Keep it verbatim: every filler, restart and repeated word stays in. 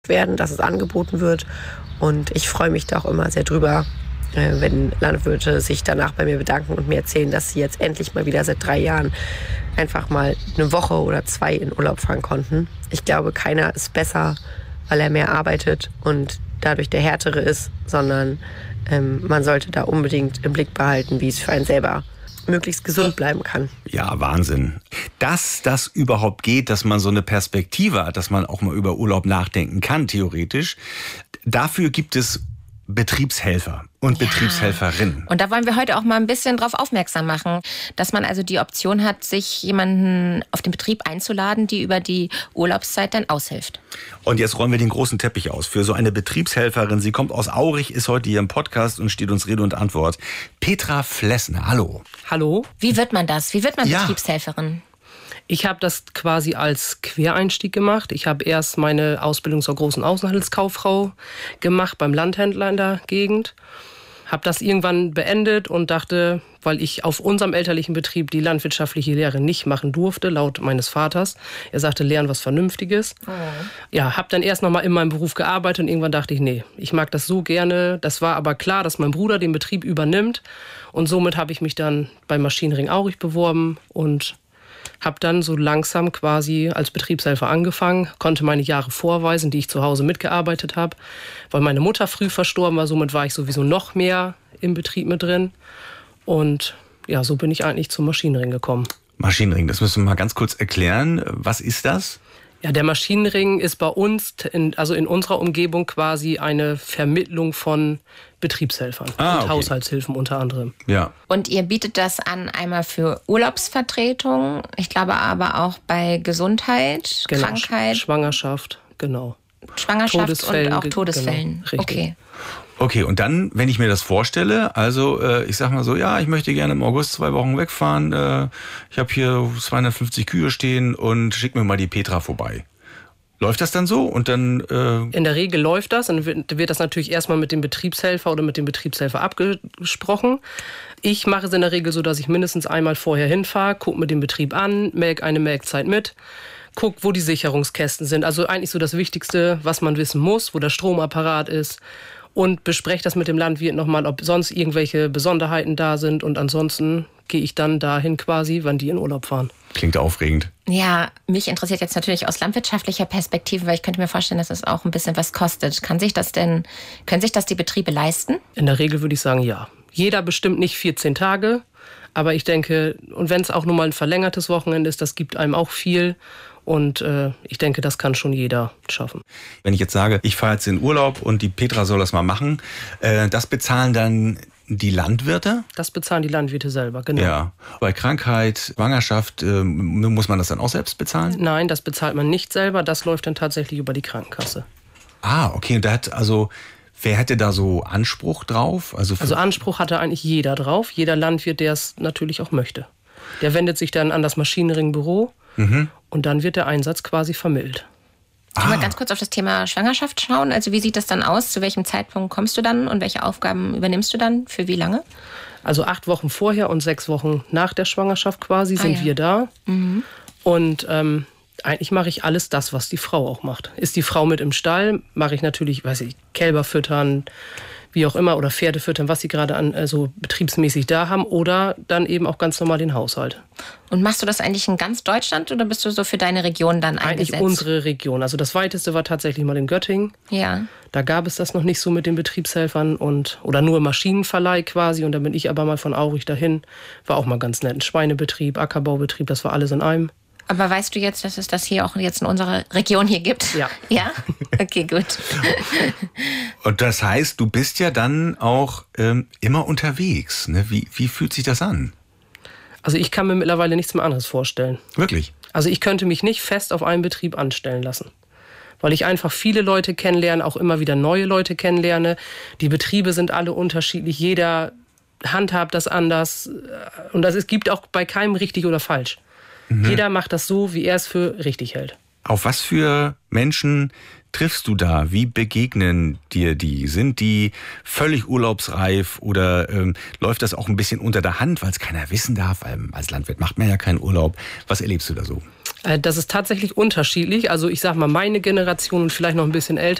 werden, dass es angeboten wird. Und ich freue mich da auch immer sehr drüber, wenn Landwirte sich danach bei mir bedanken und mir erzählen, dass sie jetzt endlich mal wieder seit drei Jahren einfach mal eine Woche oder zwei in Urlaub fahren konnten. Ich glaube, keiner ist besser, weil er mehr arbeitet und dadurch der Härtere ist, sondern ähm, man sollte da unbedingt im Blick behalten, wie es für einen selber möglichst gesund bleiben kann. Ja, Wahnsinn. Dass das überhaupt geht, dass man so eine Perspektive hat, dass man auch mal über Urlaub nachdenken kann, theoretisch. Dafür gibt es Betriebshelfer und ja. Betriebshelferinnen. Und da wollen wir heute auch mal ein bisschen drauf aufmerksam machen, dass man also die Option hat, sich jemanden auf den Betrieb einzuladen, die über die Urlaubszeit dann aushilft. Und jetzt rollen wir den großen Teppich aus für so eine Betriebshelferin. Sie kommt aus Aurich, ist heute hier im Podcast und steht uns Rede und Antwort. Petra Flessner, hallo. Hallo. Wie wird man das? Wie wird man ja. Betriebshelferin? Ich habe das quasi als Quereinstieg gemacht. Ich habe erst meine Ausbildung zur großen Außenhandelskauffrau gemacht beim Landhändler in der Gegend. Habe das irgendwann beendet und dachte, weil ich auf unserem elterlichen Betrieb die landwirtschaftliche Lehre nicht machen durfte, laut meines Vaters. Er sagte, lernen was Vernünftiges. Oh. Ja, habe dann erst noch mal in meinem Beruf gearbeitet und irgendwann dachte ich, nee, ich mag das so gerne. Das war aber klar, dass mein Bruder den Betrieb übernimmt. Und somit habe ich mich dann beim Maschinenring Aurich beworben und habe dann so langsam quasi als Betriebshelfer angefangen, konnte meine Jahre vorweisen, die ich zu Hause mitgearbeitet habe, weil meine Mutter früh verstorben war, somit war ich sowieso noch mehr im Betrieb mit drin. Und ja, so bin ich eigentlich zum Maschinenring gekommen. Maschinenring, das müssen wir mal ganz kurz erklären. Was ist das? Ja, der Maschinenring ist bei uns, in, also in unserer Umgebung quasi eine Vermittlung von Betriebshelfern ah, und okay. Haushaltshilfen unter anderem. Ja. Und ihr bietet das an einmal für Urlaubsvertretung, ich glaube aber auch bei Gesundheit, genau. Krankheit. Schwangerschaft, genau. Schwangerschaft Todesfällen, und auch Todesfällen. Genau, okay. Okay, und dann, wenn ich mir das vorstelle, also äh, ich sag mal so, ja, ich möchte gerne im August zwei Wochen wegfahren, äh, ich habe hier zweihundertfünfzig Kühe stehen und schick mir mal die Petra vorbei. Läuft das dann so? Und dann äh in der Regel läuft das. Dann wird, wird das natürlich erstmal mit dem Betriebshelfer oder mit dem Betriebshelfer abgesprochen. Ich mache es in der Regel so, dass ich mindestens einmal vorher hinfahre, gucke mir den Betrieb an, melke eine Melkzeit mit, gucke, wo die Sicherungskästen sind. Also eigentlich so das Wichtigste, was man wissen muss, wo der Stromapparat ist. Und bespreche das mit dem Landwirt nochmal, ob sonst irgendwelche Besonderheiten da sind. Und ansonsten gehe ich dann dahin quasi, wann die in Urlaub fahren. Klingt aufregend. Ja, mich interessiert jetzt natürlich aus landwirtschaftlicher Perspektive, weil ich könnte mir vorstellen, dass es auch ein bisschen was kostet. Kann sich das denn, können sich das die Betriebe leisten? In der Regel würde ich sagen, ja. Jeder bestimmt nicht vierzehn Tage. Aber ich denke, und wenn es auch nur mal ein verlängertes Wochenende ist, das gibt einem auch viel. Und äh, ich denke, das kann schon jeder schaffen. Wenn ich jetzt sage, ich fahre jetzt in Urlaub und die Petra soll das mal machen, äh, das bezahlen dann die Landwirte? Das bezahlen die Landwirte selber, genau. Ja. Bei Krankheit, Schwangerschaft, äh, muss man das dann auch selbst bezahlen? Nein, das bezahlt man nicht selber. Das läuft dann tatsächlich über die Krankenkasse. Ah, okay. Und da hat also, wer hätte da so Anspruch drauf? Also, also Anspruch hatte eigentlich jeder drauf. Jeder Landwirt, der es natürlich auch möchte. Der wendet sich dann an das Maschinenringbüro. Mhm. Und dann wird der Einsatz quasi vermittelt. Können wir ah. ganz kurz auf das Thema Schwangerschaft schauen? Also wie sieht das dann aus? Zu welchem Zeitpunkt kommst du dann und welche Aufgaben übernimmst du dann? Für wie lange? Also acht Wochen vorher und sechs Wochen nach der Schwangerschaft quasi sind ah, ja. wir da. Mhm. Und ähm, eigentlich mache ich alles das, was die Frau auch macht. Ist die Frau mit im Stall, mache ich natürlich, weiß ich, Kälber füttern, wie auch immer, oder Pferde füttern, was sie gerade an, also betriebsmäßig da haben, oder dann eben auch ganz normal den Haushalt. Und machst du das eigentlich in ganz Deutschland oder bist du so für deine Region dann eingesetzt? Eigentlich unsere Region. Also das weiteste war tatsächlich mal in Göttingen. Ja. Da gab es das noch nicht so mit den Betriebshelfern und oder nur Maschinenverleih quasi. Und da bin ich aber mal von Aurich dahin. War auch mal ganz nett. Ein Schweinebetrieb, Ackerbaubetrieb, das war alles in einem. Aber weißt du jetzt, dass es das hier auch jetzt in unserer Region hier gibt? Ja. Ja? Okay, gut. Und das heißt, du bist ja dann auch ähm, immer unterwegs. Ne? Wie, wie fühlt sich das an? Also ich kann mir mittlerweile nichts mehr anderes vorstellen. Wirklich? Also ich könnte mich nicht fest auf einen Betrieb anstellen lassen. Weil ich einfach viele Leute kennenlerne, auch immer wieder neue Leute kennenlerne. Die Betriebe sind alle unterschiedlich. Jeder handhabt das anders. Und das, es gibt auch bei keinem richtig oder falsch. Mhm. Jeder macht das so, wie er es für richtig hält. Auf was für Menschen triffst du da? Wie begegnen dir die? Sind die völlig urlaubsreif oder ähm, läuft das auch ein bisschen unter der Hand, weil es keiner wissen darf? Weil als Landwirt macht man ja keinen Urlaub. Was erlebst du da so? Das ist tatsächlich unterschiedlich. Also ich sag mal, meine Generation und vielleicht noch ein bisschen älter,